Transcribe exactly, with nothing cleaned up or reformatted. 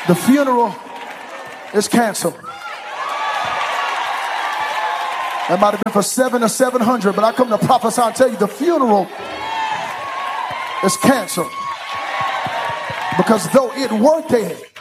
The funeral is canceled. That might have been for seven or seven hundred, but I come to prophesy and tell you the funeral is canceled. Because though it were dead,